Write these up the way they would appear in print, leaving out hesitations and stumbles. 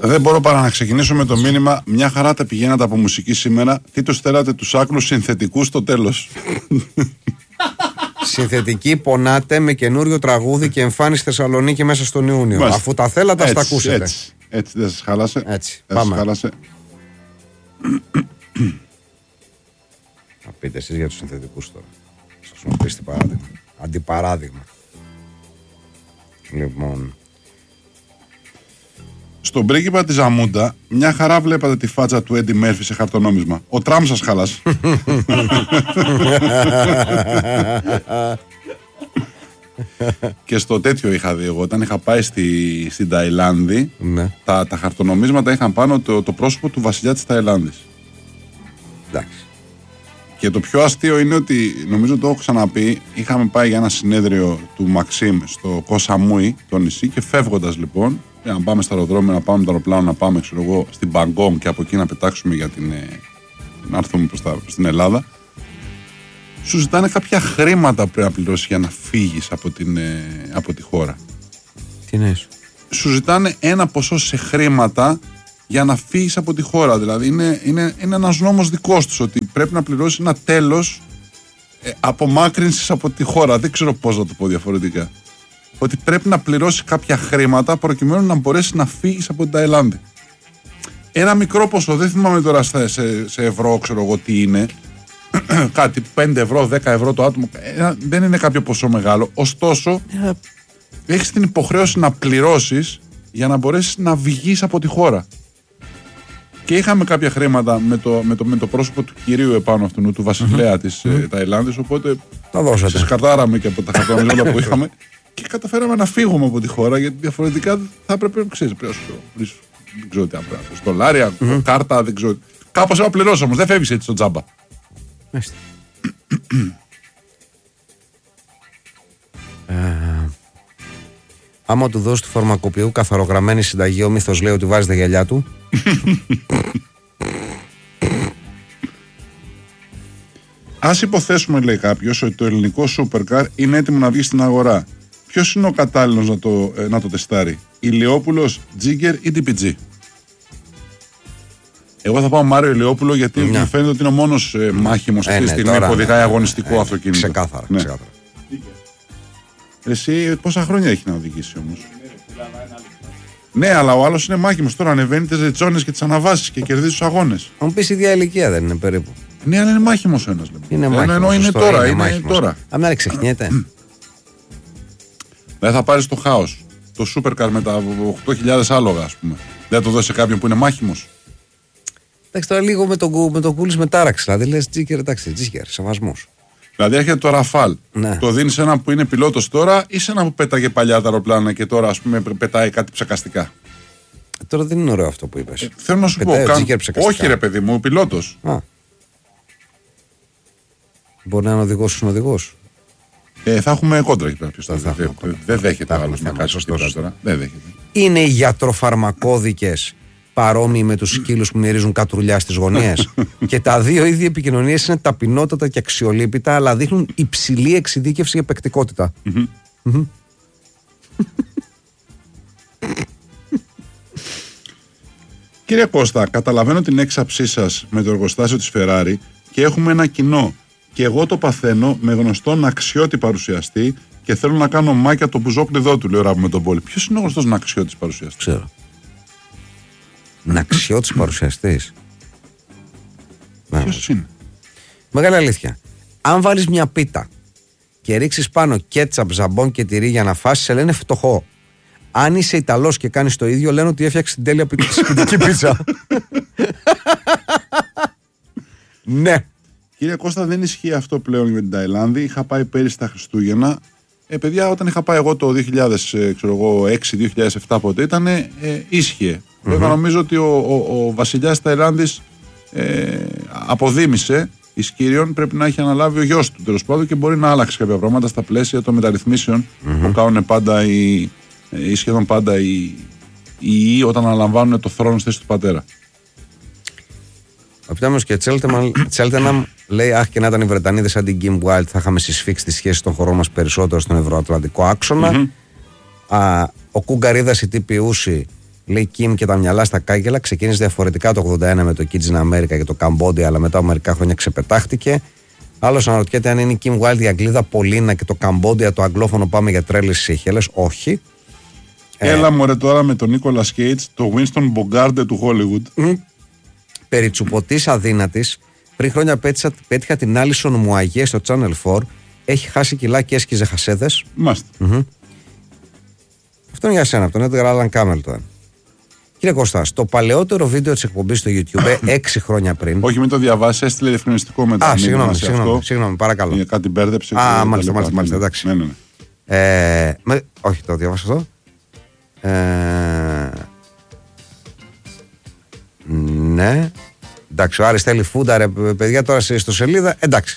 Δεν μπορώ παρά να ξεκινήσω με το μήνυμα. Μια χαρά τα πηγαίνατε από μουσική σήμερα. Τι τους θέλατε τους άκλους συνθετικούς στο τέλος? Συνθετική πονάτε με καινούριο τραγούδι και εμφάνιση Θεσσαλονίκη μέσα στον Ιούνιο. Μάλιστα. Αφού τα θέλατε, θα τα ακούσετε. Έτσι, δεν σας χάλασε. Έτσι, δεν πάμε. σας χάλασε. Να πείτε εσείς για τους συνθετικούς τώρα. Σας μου πεις τι παράδειγμα. Αντιπαράδειγμα. Λοιπόν. Στον πρίγκιπα της Ζαμούντα, μια χαρά βλέπατε τη φάτσα του Έντι Μέρφυ σε χαρτονόμισμα. Ο Τραμ σας χάλασε. Και στο τέτοιο είχα δει εγώ. Όταν είχα πάει στην Ταϊλάνδη, Ναι. τα χαρτονομίσματα είχαν πάνω το πρόσωπο του βασιλιά της Ταϊλάνδης. Εντάξει. Και το πιο αστείο είναι ότι, νομίζω το έχω ξαναπεί, είχαμε πάει για ένα συνέδριο του Μαξίμ στο Κο Σαμούι, το νησί, και φεύγοντας λοιπόν, για να πάμε στο αεροδρόμιο, να πάμε με το αεροπλάνο, να πάμε ξέρω εγώ, στην Μπαγκόμ και από εκεί να πετάξουμε για να έρθουμε στην Ελλάδα, σου ζητάνε κάποια χρήματα που πρέπει να πληρώσεις για να φύγεις από τη χώρα. Τι εννοείς? Σου ζητάνε ένα ποσό σε χρήματα για να φύγεις από τη χώρα. Δηλαδή είναι ένας νόμος δικός τους ότι πρέπει να πληρώσεις ένα τέλος απομάκρυνσης από τη χώρα. Δεν ξέρω πώς να το πω διαφορετικά. Ότι πρέπει να πληρώσεις κάποια χρήματα προκειμένου να μπορέσεις να φύγεις από την Ταϊλάνδη. Ένα μικρό ποσό, δεν θυμάμαι τώρα σε ευρώ, ξέρω εγώ τι είναι. Κάτι 5 ευρώ, 10 ευρώ το άτομο. Δεν είναι κάποιο ποσό μεγάλο. Ωστόσο, έχεις την υποχρέωση να πληρώσεις για να μπορέσεις να βγεις από τη χώρα. Και είχαμε κάποια χρήματα με το πρόσωπο του κυρίου επάνω αυτού, του βασιλέα της Ταϊλάνδης, οπότε Τα δώσατε. συσκαρτάραμε και από τα χαρτονομίσματα που είχαμε και καταφέραμε να φύγουμε από τη χώρα, γιατί διαφορετικά θα έπρεπε, ξέρεις, δεν ξέρω τι έπρεπε, στολάρια, κάρτα, δεν ξέρω. Κάπως έπρεπε να πληρώσω όμως, δεν φεύγεις έτσι στο τζάμπα. Μάλιστα. Άμα του δώσει του φαρμακοποιού καθαρογραμμένη συνταγή, ο μύθος λέει ότι βάζει τα γυαλιά του. Ας υποθέσουμε, λέει κάποιος, ότι το ελληνικό supercar είναι έτοιμο να βγει στην αγορά. Ποιος είναι ο κατάλληλος να το τεστάρει, Ηλιόπουλος, Τζίγκερ ή DPG? Εγώ θα πάω Μάριο Ηλιόπουλο, γιατί μου φαίνεται ότι είναι ο μόνος μάχημος αυτή τη στιγμή που οδηγάει αγωνιστικό αυτοκίνητο. Ξεκάθαρα. Ναι. Ξεκάθαρα. Εσύ πόσα χρόνια έχει να οδηγήσει όμως? Ναι, αλλά ο άλλος είναι μάχημος. Τώρα ανεβαίνει τις ρετσόνες και τις αναβάσεις και κερδίζει τους αγώνες. Αν μου πεις ίδια ηλικία δεν είναι περίπου? Ναι, αλλά είναι μάχημος ο ένας. Είναι μάχημος. Ενώ είναι σωστό, τώρα. είναι Είναι μάχημος. τώρα. Αν δεν ξεχνιέται. Δεν θα πάρεις το χάος. Το supercar με τα 8.000 άλογα, ας πούμε. Δεν θα το δώσει σε κάποιον που είναι μάχημος. Εντάξει, τώρα λίγο με τον κούλης με τάραξη. Δηλαδή λες Τζίκερ, εντάξει, Τζίκερ, σεβασμός. Δηλαδή έρχεται το Ραφάλ. Ναι. Το δίνει σε έναν που είναι πιλότος τώρα ή σε έναν που πέταγε παλιά τα αεροπλάνα και τώρα, ας πούμε, πετάει κάτι ψεκαστικά? Τώρα δεν είναι ωραίο αυτό που είπες. Θέλω να σου Πετάει ο πω. Τζίκερ ψεκαστικά. Όχι, ρε παιδί μου, ο πιλότος. Μπορεί να είναι οδηγός ή οδηγός. Θα έχουμε κόντρα εκεί πέρα. Δεν δέχεται ο άλλος να θέμα, κάτσει σωστός. τώρα. Δεν δέχεται. Είναι οι γιατροφαρμακώδικες παρόμοιοι με τους σκύλους που μυρίζουν κατρουλιά στις γωνίες? Και τα δύο είδη επικοινωνίες είναι ταπεινότατα και αξιολύπητα, αλλά δείχνουν υψηλή εξειδίκευση και παικτικότητα. Κύριε Κώστα, καταλαβαίνω την έξαψή σας με το εργοστάσιο της Ferrari και έχουμε ένα κοινό. Και εγώ το παθαίνω με γνωστόν αξιώτη παρουσιαστή και θέλω να κάνω μάκια το μπουζόκλειδό του, λέει ο Ράπ με τον Πόλη. Ποιος είναι ο γνωστός ναξιώτης παρουσιαστής? Ξέρω. Ναξιώτης παρουσιαστής. Ποιος είναι? Μεγάλη αλήθεια. Αν βάλεις μια πίτα και ρίξεις πάνω κέτσαπ, ζαμπόν και τυρί για να φάσεις, σε λένε φτωχό. Αν είσαι Ιταλός και κάνεις το ίδιο, λένε ότι έφτιαξε την τέλεια σπιτική πίτσα. Ναι. Κύριε Κώστα, δεν ισχύει αυτό πλέον με την Ταϊλάνδη. Είχα πάει πέρυσι τα Χριστούγεννα. Παιδιά, όταν είχα πάει εγώ το 2006-2007 πότε ήταν, ίσχυε. Βέβαια, νομίζω ότι ο βασιλιάς της Ταϊλάνδης αποδήμησε εις κύριον, πρέπει να έχει αναλάβει ο γιος του τέλος πάντων και μπορεί να άλλαξει κάποια πράγματα στα πλαίσια των μεταρρυθμίσεων που κάνουν πάντα ή σχεδόν πάντα οι ιοί όταν αναλαμβάνουν το θρόνο στη θέση του πατέρα. Ο Πιτάμιος και Τσέλτεναμ λέει: αχ, και να ήταν οι Βρετανίδες σαν την Kim Wilde, θα είχαμε συσφίξει τις σχέσεις των χωρών μας περισσότερο στον ευρωατλαντικό άξονα. Ο Κουγκαρίδας η τύπη Ούση Λέει Κιμ και τα μυαλά στα κάγκελα. Ξεκίνησε διαφορετικά το 81 με το Kids in America και το Καμπόντια, αλλά μετά από μερικά χρόνια ξεπετάχτηκε. Άλλος αναρωτιέται αν είναι η Kim Wilde η Αγγλίδα Πολίνα και το Καμπόντια το αγγλόφωνο πάμε για τρέλες στις Σeychelles. Όχι. Έλα μωρέ τώρα με τον Νίκολας Κέιτς, το Winston Bogarde του Hollywood. Περί τσουποτής αδύνατης, πριν χρόνια πέτυχα την Άλισον Μουαγέ στο Channel 4. Έχει χάσει κιλά και έσκιζε χασέδες. Μάστε. Αυτό είναι για σένα, από τον Edgar Allan Camel τώρα. Κύριε Κώστα, στο παλαιότερο βίντεο της εκπομπής στο YouTube, 6 χρόνια πριν. Όχι, μην το διαβάσει, έστειλε διευκρινιστικό μετά. Συγγνώμη, παρακαλώ. Για κάτι μπέρδεψε. Μάλιστα, εντάξει. Ναι. Όχι, το διαβάσω αυτό. Ναι. Εντάξει, ο Άρης θέλει φούντα, ρε παιδιά, τώρα στο σελίδα. Εντάξει.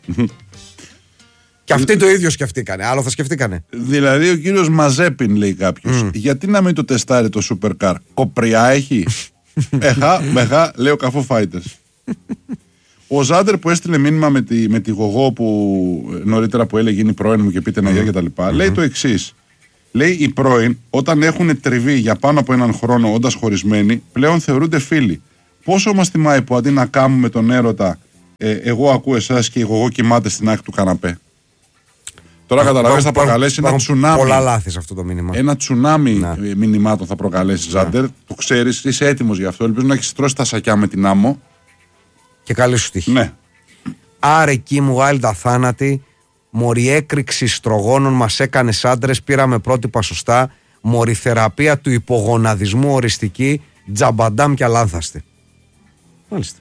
Και αυτοί το ίδιο σκεφτήκανε. Άλλο θα σκεφτήκανε. Δηλαδή ο κύριος Μαζέπιν, λέει κάποιος, γιατί να μην το τεστάρει το Supercar? Κοπριά έχει. Μεχά, λέει ο Καφό Fighters. Ο Ζάντερ που έστειλε μήνυμα με τη γογό που νωρίτερα που έλεγε είναι η πρώην μου και πείτε να γεια και τα λοιπά, λέει το εξής. Λέει οι πρώην όταν έχουν τριβεί για πάνω από έναν χρόνο όντας χωρισμένοι πλέον θεωρούνται φίλοι. Πόσο μας τιμάει που αντί να κάνουμε τον έρωτα εγώ ακούω εσάς και η γογό κοιμάται στην άκρη του καναπέ. Τώρα καταλαβαίνεις θα προκαλέσει ένα τσουνάμι. Πολλά λάθη σε αυτό το μήνυμα. Ένα τσουνάμι μηνυμάτων θα προκαλέσει, Ζάντερ. Το ξέρεις, είσαι έτοιμος γι' αυτό. Ελπίζω να έχεις τρώσει τα σακιά με την άμμο. Και καλή σου τύχη. Ναι. Άρε Kim Wilde αθάνατη. Μωρή έκρηξη στρογόνων μας έκανε άντρες. Πήραμε πρότυπα σωστά. Μοριθεραπεία του υπογοναδισμού οριστική. Τζαμπαντάμ και αλάνθαστη. Μάλιστα.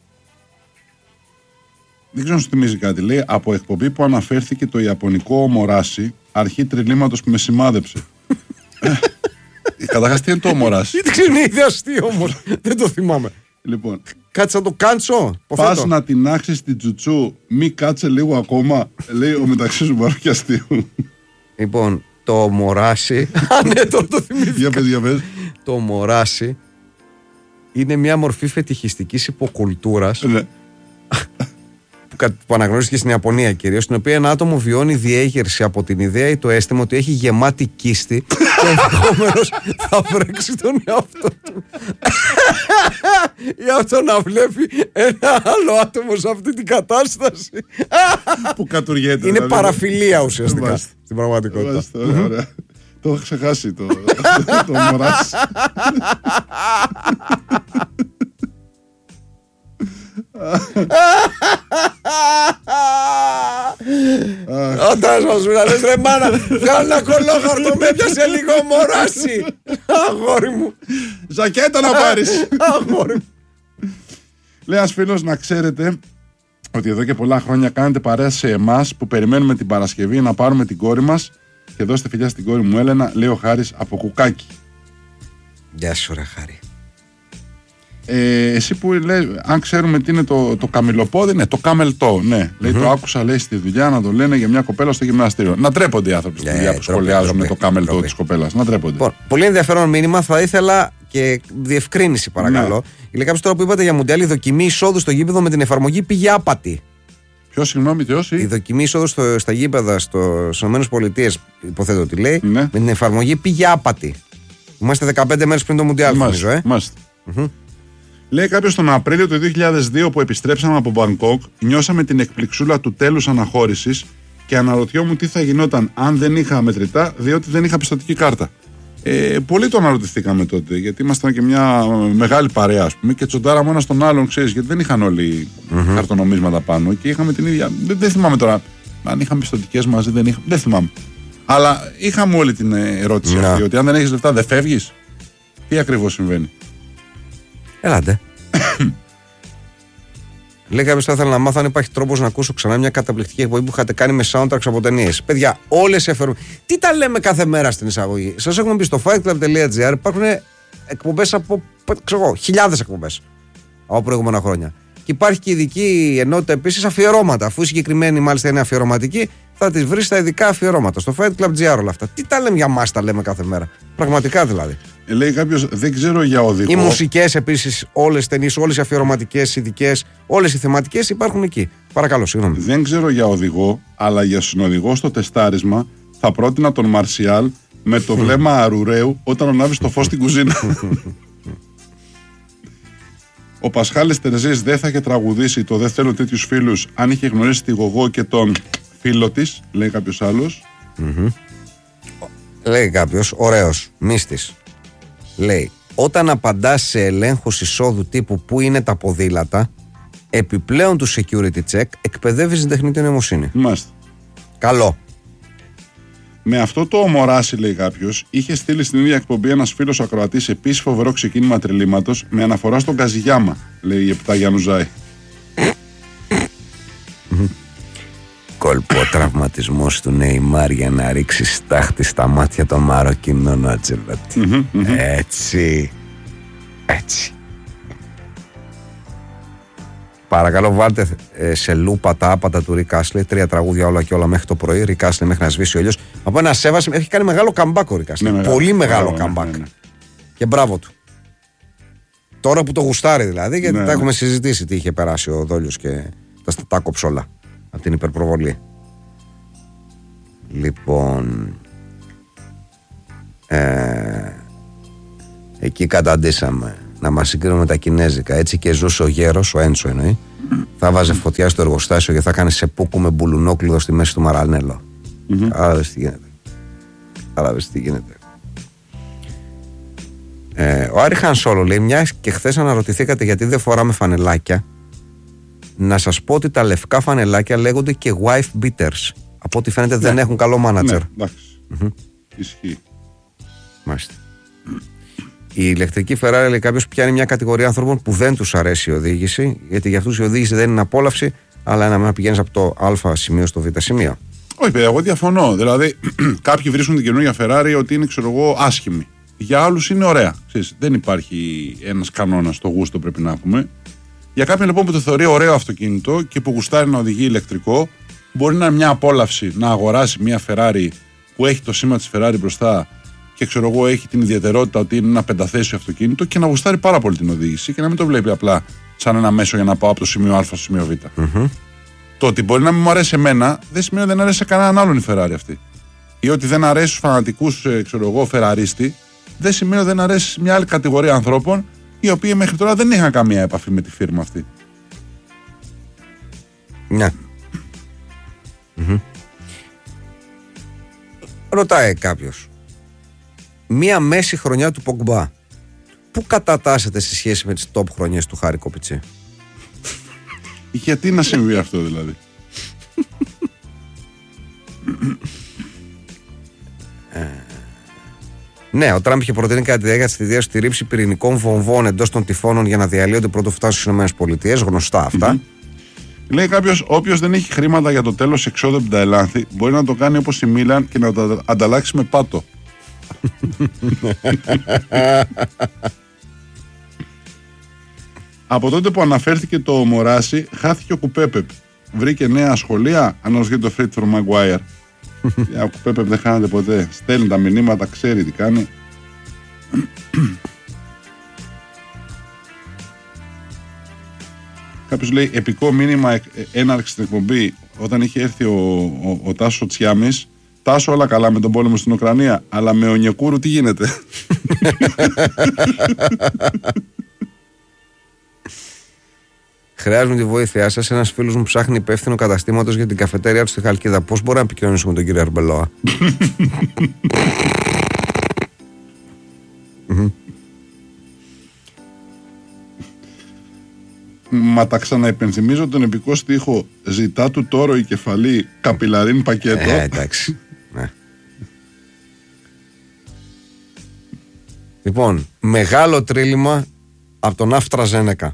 Δεν ξέρω αν σου θυμίζει κάτι. Λέει από εκπομπή που αναφέρθηκε το ιαπωνικό ομοράσι, αρχή τριλήματος που με σημάδεψε. Καταρχάς τι είναι το ομοράσι? Είναι ήδη αστείο όμως. Δεν το θυμάμαι. Λοιπόν, κάτσε να το κάνσω. Πας να την άξεις την τσουτσού, μη κάτσε λίγο ακόμα, λέει ο μεταξύ σου μπαρό και αστείου. Λοιπόν, το ομοράσι. Ναι, τώρα το θυμήθηκα. Για πες. Το ομοράσι είναι μια μορφή φετιχιστικής υποκουλτούρας. Ναι. Που αναγνωρίστηκε στην Ιαπωνία κυρίως, στην οποία ένα άτομο βιώνει διέγερση από την ιδέα ή το αίσθημα ότι έχει γεμάτη κίστη και ενδεχομένως θα βρέξει τον εαυτό του. Ή αυτό να βλέπει ένα άλλο άτομο σε αυτή την κατάσταση. Που κατουργέται. Είναι παραφιλία ουσιαστικά στην πραγματικότητα. Ωραία. Το έχω ξεχάσει το μωράσι. Όταν σας λες ρε μάνα, βγάλω ένα κολόχαρτο, με έπιασε λίγο μωράσι. Αγόρι μου. Ζακέτα να πάρεις. Αγόρι μου. Λέει ένας φίλος, να ξέρετε ότι εδώ και πολλά χρόνια κάνετε παρέα σε εμάς που περιμένουμε την Παρασκευή να πάρουμε την κόρη μας και δώστε φιλιά στην κόρη μου Έλενα, λέει ο Χάρης από Κουκάκι. Γεια σου ρε Χάρη. Εσύ που λέει, αν ξέρουμε τι είναι το καμιλοπόδι, ναι, το καμελτό, ναι. Λέει, το άκουσα, λέει, στη δουλειά να το λένε για μια κοπέλα στο γυμναστήριο. Να τρέπονται οι άνθρωποι στη δουλειά που σχολιάζουν το καμελτό της κοπέλας. Να τρέπονται. Λοιπόν, πολύ ενδιαφέρον μήνυμα. Θα ήθελα και διευκρίνηση, παρακαλώ. Ναι. Λέει κάποιος τώρα που είπατε για μουντιάλ, η δοκιμή εισόδου στο γήπεδο με την εφαρμογή πήγε άπατη. Ποιο, συγγνώμη, η δοκιμή εισόδου στα γήπεδα στις ΗΠΑ, υποθέτω ότι λέει, ναι, με την εφαρμογή πήγε άπατη. Είμαστε 15 μέρες πριν το μουντιάλ, νομίζω, Λέει κάποιος τον Απρίλιο του 2002 που επιστρέψαμε από Μπαγκόκ, νιώσαμε την εκπληξούλα του τέλους αναχώρησης και αναρωτιόμουν τι θα γινόταν αν δεν είχα μετρητά, διότι δεν είχα πιστωτική κάρτα. Πολλοί το αναρωτηθήκαμε τότε, γιατί ήμασταν και μια μεγάλη παρέα, ας πούμε, και τσοντάραμε ένα στον άλλον, ξέρεις, γιατί δεν είχαν όλοι χαρτονομίσματα πάνω και είχαμε την ίδια. Δεν θυμάμαι τώρα αν είχαμε πιστωτικές μαζί, δεν θυμάμαι. Αλλά είχαμε όλη την ερώτηση αυτή, ότι αν δεν έχεις λεφτά δεν φεύγεις. Τι ακριβώς συμβαίνει? Έλατε. Λέει κάποιος θα ήθελα να μάθω αν υπάρχει τρόπος να ακούσω ξανά μια καταπληκτική εκπομπή που είχατε κάνει με soundtracks από ταινίες. Παιδιά, όλες οι αφιερωμένες. Τι τα λέμε κάθε μέρα στην εισαγωγή? Σας έχουμε πει στο fightclub.gr υπάρχουν εκπομπές από χιλιάδες εκπομπές από προηγούμενα χρόνια. Και υπάρχει και ειδική ενότητα επίσης αφιερώματα. Αφού η συγκεκριμένη μάλιστα είναι αφιερωματική, θα τις βρει στα ειδικά αφιερώματα. Στο fightclub.gr όλα αυτά. Τι τα λέμε για μας, τα λέμε κάθε μέρα. Πραγματικά δηλαδή. Λέει κάποιος, δεν ξέρω για οδηγό. Οι μουσικές επίσης, όλες οι ταινίες, όλες οι αφιερωματικές, ειδικές, όλες οι θεματικές υπάρχουν εκεί. Παρακαλώ, συγγνώμη. Δεν ξέρω για οδηγό, αλλά για συνοδηγό στο τεστάρισμα θα πρότεινα τον Μαρσιάλ με το βλέμμα αρουραίου όταν ανάβεις το φως στην κουζίνα. Ο Πασχάλης Τερζής δεν θα είχε τραγουδήσει το «Δεν θέλω τέτοιους φίλους» αν είχε γνωρίσει τη Γογό και τον φίλο της, λέει κάποιος άλλος. Λέει κάποιος, ωραίος, μύστης. Λέει, όταν απαντάς σε ελέγχους εισόδου τύπου «Πού είναι τα ποδήλατα», επιπλέον του security check, εκπαιδεύεις την τεχνητή νοημοσύνη. Μάλιστα. Καλό. Με αυτό το ομοράσι, λέει κάποιος, είχε στείλει στην ίδια εκπομπή ένας φίλος ακροατής επίσης φοβερό ξεκίνημα τριλήματος με αναφορά στον Καζιγιάμα, λέει η Επτά Γιαννουζάη. Κόλπο τραυματισμός του Νεϊμάρ για να ρίξει στάχτη στα μάτια των Μαροκινών Ατζελότη. Έτσι. Παρακαλώ, βάλτε σε λούπα τα άπατα του Ρικ Άσλι. 3 τραγούδια όλα και όλα μέχρι το πρωί. Ρικ Άσλι μέχρι να σβήσει ο ήλιος. Από ένα σέβαση, έχει κάνει μεγάλο καμπάκ ο Ρικ Άσλι. Πολύ μεγάλο καμπάκ. Και μπράβο του. Τώρα που το γουστάρει δηλαδή, γιατί τα έχουμε συζητήσει τι είχε περάσει ο Δόλιος και τα κόψε όλα από την υπερπροβολή. Λοιπόν, εκεί καταντήσαμε να μας συγκρίνουμε τα κινέζικα. Έτσι και ζούσε ο γέρος, ο Έντσο εννοεί, θα βάζε φωτιά στο εργοστάσιο και θα κάνει σεπούκου με μπουλουνόκλειδο στη μέση του Μαρανέλο. Κατάλαβες τι γίνεται. Ο Άρη Χανσόλο λέει, μια και χθες αναρωτηθήκατε γιατί δεν φοράμε φανελάκια, να σας πω ότι τα λευκά φανελάκια λέγονται και wife beaters. Από ό,τι φαίνεται δεν έχουν καλό μάνατζερ. Ναι, εντάξει. Ισχύει. Μάλιστα. Η ηλεκτρική Ferrari, λέει κάποιος, πιάνει μια κατηγορία ανθρώπων που δεν τους αρέσει η οδήγηση, γιατί για αυτούς η οδήγηση δεν είναι απόλαυση, αλλά να πηγαίνεις από το Α σημείο στο Β σημείο. Όχι, παιδιά, εγώ διαφωνώ. Δηλαδή, κάποιοι βρίσκουν την καινούργια Ferrari ότι είναι, ξέρω εγώ, άσχημη. Για άλλους είναι ωραία. Ξέρεις, δεν υπάρχει ένας κανόνας, το γούστο πρέπει να έχουμε. Για κάποιον λοιπόν που το θεωρεί ωραίο αυτοκίνητο και που γουστάρει να οδηγεί ηλεκτρικό, μπορεί να είναι μια απόλαυση να αγοράσει μια Ferrari που έχει το σήμα της Ferrari μπροστά και ξέρω εγώ έχει την ιδιαιτερότητα ότι είναι ένα πενταθέσιο αυτοκίνητο και να γουστάρει πάρα πολύ την οδήγηση και να μην το βλέπει απλά σαν ένα μέσο για να πάω από το σημείο Α στο σημείο Β. Το ότι μπορεί να μην μου αρέσει εμένα δεν σημαίνει ότι δεν αρέσει σε κανέναν άλλον η Ferrari αυτή. Ή ότι δεν αρέσει στους φανατικούς, ξέρω εγώ, φεραρίστη, δεν σημαίνει ότι δεν αρέσει μια άλλη κατηγορία ανθρώπων οι οποίοι μέχρι τώρα δεν είχαν καμία επαφή με τη φίρμα αυτή. Ναι. Ρωτάει κάποιος, μία μέση χρονιά του Πογκμπά πού κατατάσσεται σε σχέση με τις top χρονιές του Χάρη Κοπιτσί? Γιατί να συμβεί αυτό δηλαδή? Ναι, ο Τραμπ είχε προτείνει κατά τη διάρκεια της θητείας τη ρήψη πυρηνικών βομβών εντός των τυφώνων για να διαλύονται πρώτο φτάσουν στις ΗΠΑ. Γνωστά αυτά. Λέει κάποιος, όποιος δεν έχει χρήματα για το τέλος εξόδου από την Ταϊλάνδη μπορεί να το κάνει όπως η Μίλαν και να το ανταλλάξει με πάτο. Από τότε που αναφέρθηκε το Μωράσι, χάθηκε ο Κουπέπεπ. Βρήκε νέα σχολεία, αναρωτιέται το Φρίτ Φορ Μαγκουάιερ. Ο Κουπέπεπ δεν χάνεται ποτέ. Στέλνει τα μηνύματα, ξέρει τι κάνει. Κάποιος λέει επικό μήνυμα έναρξη στην εκπομπή όταν είχε έρθει ο Τάσο Τσιάμις. Τάσο, όλα καλά με τον πόλεμο στην Ουκρανία, αλλά με ο Νιεκούρου τι γίνεται? Χρειάζομαι τη βοήθειά σας. Ένας φίλος μου ψάχνει υπεύθυνο καταστήματος για την καφετέρια του στη Χαλκίδα. Πώς μπορώ να επικοινωνήσω με τον κύριο Αρμπελόα? Μα τα ξαναεπενθυμίζω τον επικό στίχο «Ζητά του τόρο η κεφαλή, καπιλαρίν πακέτο». Εντάξει. Ναι. Λοιπόν, μεγάλο τρίλημα από τον AstraZeneca.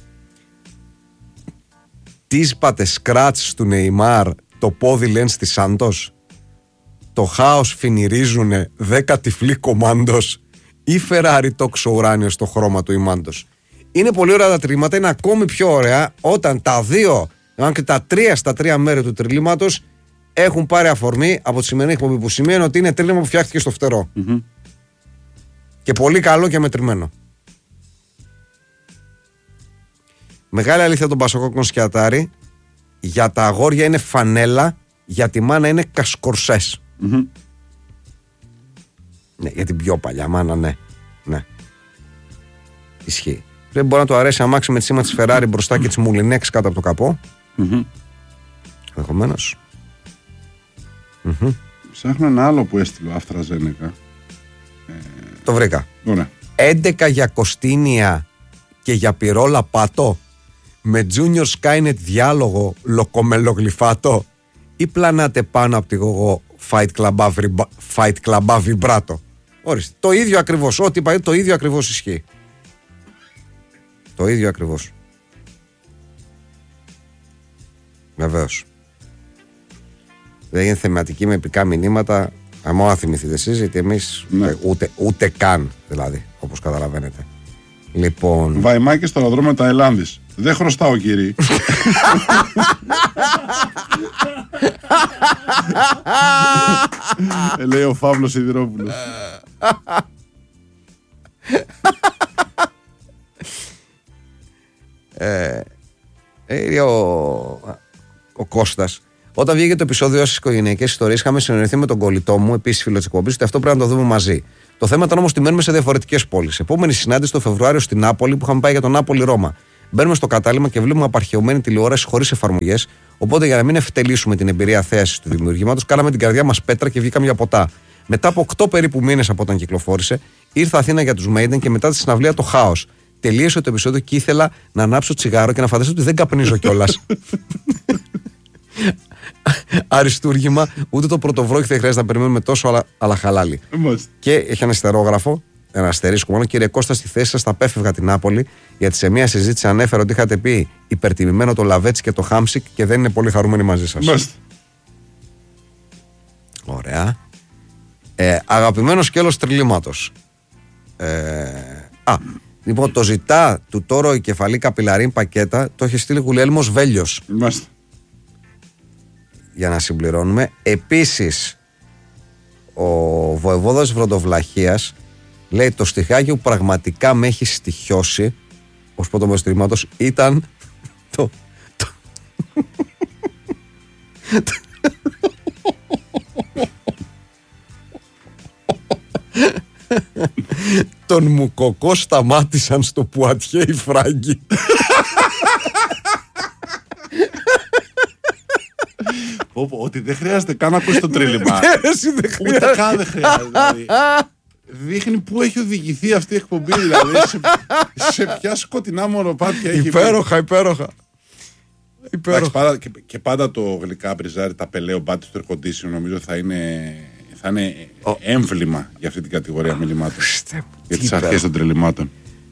Τίσπατε σκράτς του Νεϊμάρ το πόδι Λένς της Σάντος. Το χάος φινιρίζουνε 10 τυφλοί κομμάντος ή Φεράρι τόξο ουράνιο στο χρώμα του ημάντος. Είναι πολύ ωραία τα τριλήματα, είναι ακόμη πιο ωραία όταν τα δύο, αν και τα τρία στα τρία μέρη του τριλήματος έχουν πάρει αφορμή από τη σημερινή εκπομπή, που σημαίνει ότι είναι τρίλημα που φτιάχτηκε στο φτερό. Και πολύ καλό και μετρημένο. Μεγάλη αλήθεια των Πασοκόκκων σκιατάρι, για τα αγόρια είναι φανέλα, για τη μάνα είναι κασκορσές. Ναι, για την πιο παλιά μάνα, ναι. Ναι. Ισχύει. Δεν μπορεί να του αρέσει αμάξι με τη σήμα της Ferrari μπροστά και της Moulinex κάτω από το καπό. Ενδεχομένως. Ψάχνω ένα άλλο που έστειλε ο AstraZeneca. Το βρήκα. Ωραία. 11 για Κωστίνια και για Πυρόλα Πάτο, με Junior Skynet διάλογο λοκομελογλυφάτο, ή πλανάτε πάνω από τη γογό Fight Club Vibrato. Ορίστε. Το ίδιο ακριβώς. Ό,τι είπα, το ίδιο ακριβώς ισχύει. Το ίδιο ακριβώς. Βεβαίως. Δεν είναι θεματική με επικά μηνύματα. Μόνο να θυμηθείτε εσείς, γιατί εμείς ούτε καν, δηλαδή, όπως καταλαβαίνετε. Λοιπόν. Βαϊμάκη στο αεροδρόμιο Ταϊλάνδης. Δεν χρωστάω, κύριε. Λέει ο Φαύλος Σιδηρόπουλος. Ο Κώστας. Όταν βγήκε το επεισόδιο στις οικογενειακές ιστορίες, είχαμε συνεννοηθεί με τον κολλητό μου, επίσης φίλο της εκπομπής, ότι αυτό πρέπει να το δούμε μαζί. Το θέμα ήταν όμως ότι μένουμε σε διαφορετικές πόλεις. Επόμενη συνάντηση το Φεβρουάριο στην Νάπολη, που είχαμε πάει για τον Νάπολη-Ρώμα. Μπαίνουμε στο κατάλημα και βλέπουμε απαρχαιωμένη τηλεόραση χωρίς εφαρμογές. Οπότε, για να μην ευτελίσουμε την εμπειρία θέασης του δημιουργήματος, κάναμε την καρδιά μας πέτρα και βγήκαμε για ποτά. Μετά από 8 περίπου μήνες από όταν κυκλοφόρησε, ήρθα Αθήνα για τους Maiden και μετά τη συναυλία το χάος. Τελείωσε το επεισόδιο και ήθελα να ανάψω τσιγάρο και να φανταστώ ότι δεν καπνίζω κιόλας. Αριστούργημα, ούτε το πρωτοβρόχι δεν χρειάζεται να περιμένουμε τόσο, αλλά χαλάλι. Και έχει ένα αστερόγραφο, ένα αστερίσκο μόνο. Κύριε Κώστα, στη θέση σας θα απέφευγα την Νάπολη, γιατί σε μια συζήτηση ανέφερα ότι είχατε πει υπερτιμημένο το Λαβέτσι και το Χάμσικ και δεν είναι πολύ χαρούμενοι μαζί σας. Ωραία. Αγαπημένο σκέλος τριλήματος. Λοιπόν, το ζητά του Τόρο η κεφαλή καπιλαρίν πακέτα, το έχει στείλει Γουλιέλμος Βέλιος. Για να συμπληρώνουμε. Επίσης, ο βοεβόδας Βροντοβλαχίας λέει: το στιχάκι που πραγματικά με έχει στοιχιώσει ως πρώτο μέρος τριμάτος ήταν τον Μουκοκό σταμάτησαν στο Πουατιέ οι Φράγκοι. Ότι δεν χρειάζεται καν να ακούσει το τρίλημα. Ούτε καν δεν χρειάζεται. Δείχνει πού έχει οδηγηθεί αυτή η εκπομπή, δηλαδή σε ποια σκοτεινά μονοπάτια έχει. Υπέροχα. Και πάντα το γλυκά μπριζάρι, τα πελαίο μπάτι στο air condition, νομίζω θα είναι έμβλημα για αυτή την κατηγορία μηνυμάτων. Για τις αρχές των τριλημάτων.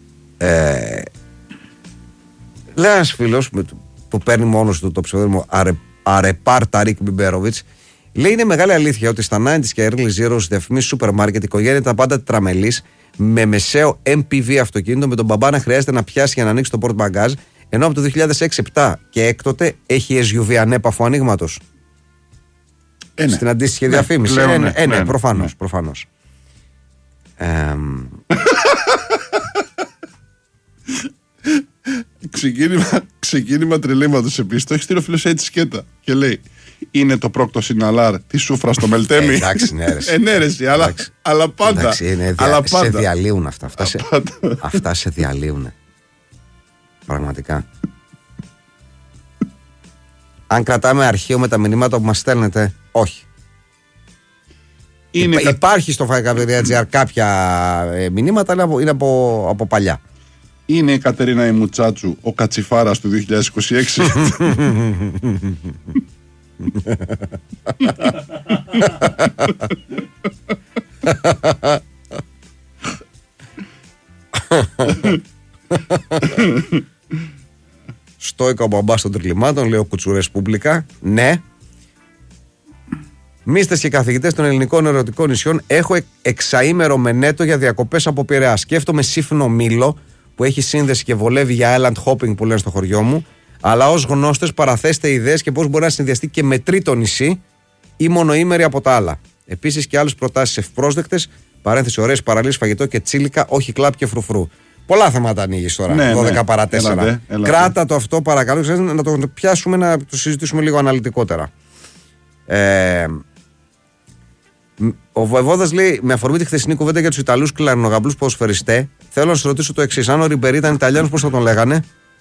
Λέει ένας φίλος που παίρνει μόνος του το ψευδόνυμο Αρεπάρ Ταρίκ Μπιμπέροβιτς, λέει: είναι μεγάλη αλήθεια ότι στα 90's και early zeros διαφημίσεις σούπερ μάρκετ η οικογένεια ήταν πάντα τετραμελής, με μεσαίο MPV αυτοκίνητο, με τον μπαμπά να χρειάζεται να πιάσει για να ανοίξει το port bagage, ενώ από το 2006-2007 και έκτοτε έχει SUV ανέπαφο ανοίγματος. Στην αντίστοιχη διαφήμιση. Ναι, προφανώς. Ξεκίνημα τριλήματος επίσης. Το έχει στείλει ο φίλος έτσι σκέτα και λέει: είναι το πρόκτο συναλάρ τη σούφρα στο Μελτέμι. Εντάξει, ναι, αλλά πάντα. Εντάξει, σε διαλύουν αυτά. Αυτά σε διαλύουν. Πραγματικά. Αν κρατάμε αρχείο με τα μηνύματα που μας στέλνετε, όχι. Υπάρχει στο fire.gr κάποια μηνύματα, αλλά είναι από παλιά. Είναι η Κατερίνα Ιμουτσάτσου ο Κατσιφάρας του 2026. Στόικα ο μπαμπάς των τριλημάτων, λέει ο Κουτσουρές Πούμπλικα. Ναι. Μίστες και καθηγητές των ελληνικών ερωτικών νησιών, έχω εξαήμερο μενέτο για διακοπές από Πειραιά. Σκέφτομαι Σύφνο Μήλο που έχει σύνδεση και βολεύει για island hopping που λένε στο χωριό μου. Αλλά ως γνώστες παραθέστε ιδέες και πώς μπορεί να συνδυαστεί και με τρίτο νησί ή μονοήμερη από τα άλλα. Επίσης και άλλες προτάσεις ευπρόσδεκτες. Παρένθεση, ωραίες παραλίες, φαγητό και τσίλικα, όχι κλαπ και φρουφρού. Πολλά θέματα ανοίγεις τώρα. Ναι, 12 παρά 4. Έλατε. Κράτα το αυτό, παρακαλώ, να το πιάσουμε, να το συζητήσουμε λίγο αναλυτικότερα. Ο Βοεβόδας λέει: με αφορμή τη χθεσινή κουβέντα για τους Ιταλούς κλαρινογαμπλούς ποδοσφαιριστές, θέλω να σας ρωτήσω το εξής. Αν ο Ριμπερί ήταν Ιταλιάνος, πώς θα τον λέγανε?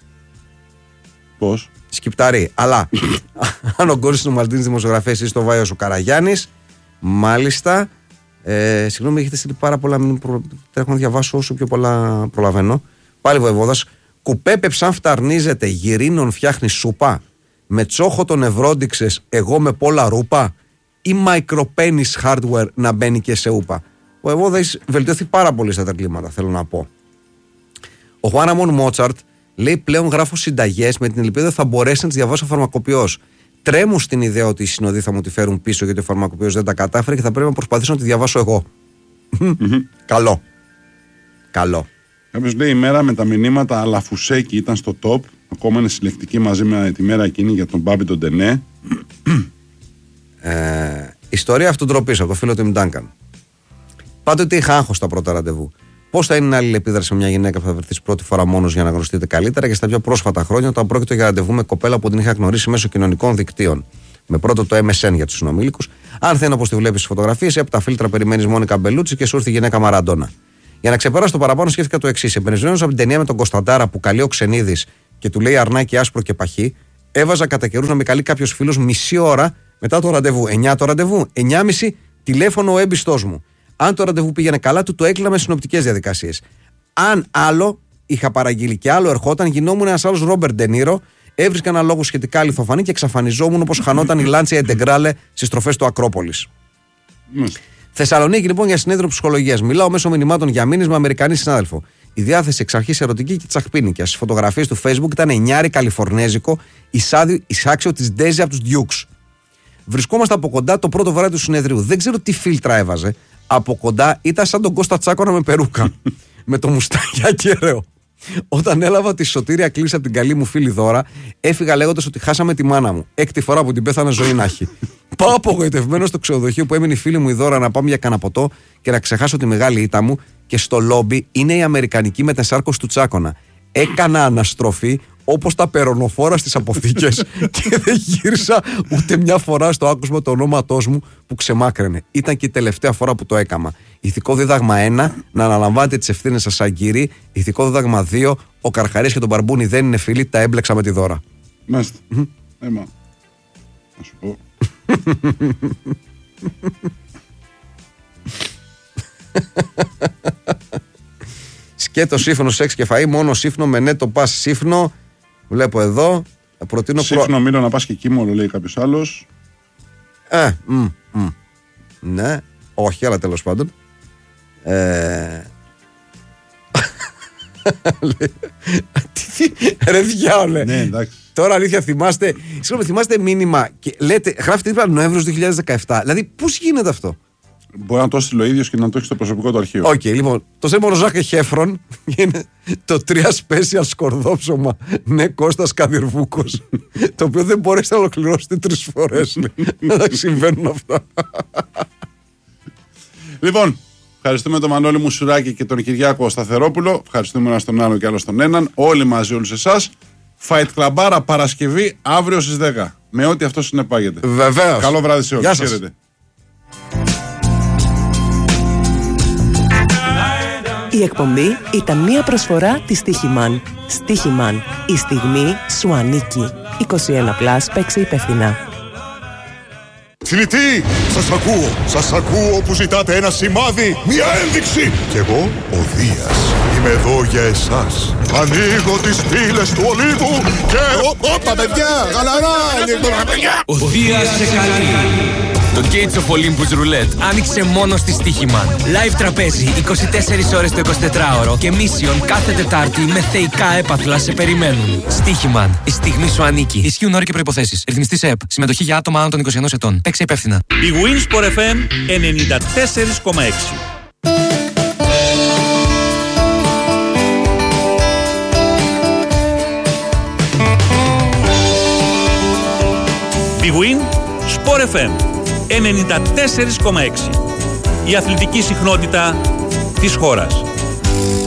Πώς? Σκυπταρί. Αλλά αν ο Γκόρης είναι ο Μαλτίνης δημοσιογραφίας ή στο Βάιος ο Καραγιάννης, μάλιστα. Συγγνώμη, έχετε στείλει πάρα πολλά. Τρέχω να διαβάσω όσο πιο πολλά προλαβαίνω. Πάλι Βοεβόδας. Κουπέπε ψαν φταρνίζεται, γυρίνων φτιάχνει σούπα. Με τσόχο τον ευρόντιξες, εγώ με πολλά ρούπα. Ή micropenis hardware να μπαίνει και σε ούπα. Ο Βοεβόδα έχει βελτιωθεί πάρα πολύ στα τερκλήματα, θέλω να πω. Ο Χουάναμον Μότσαρτ λέει: πλέον γράφω συνταγές με την ελπίδα θα μπορέσει να τις διαβάσει ο φαρμακοποιός. Τρέμουν στην ιδέα ότι οι συνοδοί θα μου τη φέρουν πίσω γιατί ο φαρμακοποιός δεν τα κατάφερε και θα πρέπει να προσπαθήσω να τη διαβάσω εγώ. Καλό. Καλό. Κάποιος λέει: η μέρα με τα μηνύματα αλλά Φουσέκη ήταν στο top. Ακόμα είναι συλλεκτική μαζί με τη μέρα εκείνη για τον Μπάμπη τον Τενέ. Ιστορία αυτοτροπής από το φίλο του Μντάνκαν. Πάντοτε είχα άγχος στα πρώτα ραντεβού. Πώς θα είναι η αλληλεπίδραση με μια γυναίκα που θα βρεθεί πρώτη φορά μόνος για να γνωριστείτε καλύτερα και στα πιο πρόσφατα χρόνια όταν πρόκειται για ραντεβού με κοπέλα που την είχα γνωρίσει μέσω κοινωνικών δικτύων. Με πρώτο το MSN για τους συνομήλικους. Αν θέλει όπως τη βλέπεις στις φωτογραφίες, από τα φίλτρα περιμένεις Μόνικα Μπελούτσι και σου ήρθε η γυναίκα Μαραντόνα. Για να ξεπεράσω το παραπάνω, σκέφτηκα το εξής. Εμπνευσμένος από την ταινία με τον Κωνσταντάρα που καλεί ο Ξενίδης και του λέει αρνάκι άσπρο και παχύ, έβαζα κατά καιρούς να με καλεί κάποιος φίλος μισή ώρα μετά το ραντεβού. 9 το ραντεβού, 9.30 τηλέφωνο ο έμπιστός μου. Αν το ραντεβού πήγαινε καλά, του το έκλεινα με συνοπτικές διαδικασίες. Αν άλλο είχα παραγγείλει και άλλο ερχόταν, γινόμουν ένας άλλος Ρόμπερτ Ντενίρο, έβρισκα ένα λόγο σχετικά αληθοφανή και εξαφανιζόμουν όπως χανόταν η Λάντσια Εντεγκράλε στις τροφές του Ακρόπολης. Θεσσαλονίκη λοιπόν για συνέδριο ψυχολογίας. Μιλάω μέσω μηνυμάτων για μήνες με Αμερικανή συνάδελφο. Η διάθεση εξ αρχής ερωτική και τσαχπίνικια. Στις φωτογραφίες του Facebook ήταν εννιάρι καλιφορνέζικο, εισάξιο της Ντέζη από τους Ντιούξ. Βρισκόμαστε από κοντά το πρώτο βράδυ του συνεδρίου. Δεν ξέρω τι φίλτρα έβαζε. Από κοντά ήταν σαν τον Κώστα Τσάκωνα με περούκα. Με το μουστάκι ακέραιο. Όταν έλαβα τη σωτήρια κλίση από την καλή μου φίλη Δώρα, έφυγα λέγοντας ότι χάσαμε τη μάνα μου. 6η φορά που την πέθανα ζωή να έχει. Πάω απογοητευμένο στο ξενοδοχείο που έμεινε η φίλη μου η Δώρα να πάμε για καναποτό και να ξεχάσω τη μεγάλη ήττα μου και στο λόμπι είναι η αμερικανική μετασάρκωση του Τσάκωνα. Έκανα αναστροφή όπως τα περονοφόρα στις αποθήκες και δεν γύρισα ούτε μια φορά στο άκουσμα το ονόματός μου που ξεμάκραινε. Ήταν και η τελευταία φορά που το έκαμα. Ηθικό δίδαγμα 1, να αναλαμβάνετε τις ευθύνες σας σαν κύριοι. Ηθικό δίδαγμα 2, ο Καρχαρίας και τον Μπαρμπούνι δεν είναι φίλοι, τα έμπλεξα με τη Δώρα. Μάλιστα. Έμα. Να σου πω. Σκέτο σύφωνο σεξ και φαΐ, μόνο σύφωνο με ναι το πας σύφωνο. Βλέπω εδώ. Προτείνω σύφωνο μήλο να πας και κύμολο, λέει κάποιος άλλος. Ναι, όχι, αλλά τέλος πάντων. Ρε διάολε. Ναι, εντάξει. Τώρα αλήθεια θυμάστε μήνυμα και λέτε, γράφετε τίποτα Νοέμβριος 2017. Δηλαδή πώς γίνεται αυτό? Μπορεί να το στείλει ο ίδιος και να το έχει στο προσωπικό του αρχείο. Οκ, λοιπόν, το σέμμα ο Ζάκε Χέφρον είναι το 3 special σκορδόψωμα. Ναι, Κώστας Καδυρβούκος. Το οποίο δεν μπορείς να ολοκληρώσετε 3 φορές. Να συμβαίνουν αυτά. Λοιπόν, ευχαριστούμε τον Μανώλη Μουσουράκη και τον Κυριάκο Σταθερόπουλο. Ευχαριστούμε ένα στον άλλο και άλλο στον έναν. Όλοι μαζί, όλους εσάς. Fight Clubάρα Παρασκευή αύριο στις 10. Με ό,τι αυτό συνεπάγεται. Βεβαίως. Καλό βράδυ σε όλους. Γεια σας. Χαίρετε. Η εκπομπή ήταν μια προσφορά της Στίχημαν. Στίχημαν. Η στιγμή σου ανήκει. 21+, παίξε υπεύθυνα. Φιλητοί, σας ακούω που ζητάτε ένα σημάδι, μια ένδειξη. Κι εγώ, ο Δίας, είμαι εδώ για εσάς. Ανοίγω τις πύλες του Ολύβου και... Όπα παιδιά, γαλαρά, Ο Δίας σε καλεί. Το Gates of Olympus Roulette άνοιξε μόνο στη Στίχημαν. Live τραπέζι 24 ώρες το 24ωρο και Mission κάθε Τετάρτη με θεϊκά έπαθλα σε περιμένουν. Στίχημαν. Η στιγμή σου ανήκει. Ισχύουν όροι και προϋποθέσεις. Ρυθμιστής ΕΕΠ. Συμμετοχή για άτομα άνω των 21 ετών. Παίξε υπεύθυνα. Η Winsport FM 94,6. Big Win Sport FM 94,6. Η αθλητική συχνότητα της χώρας.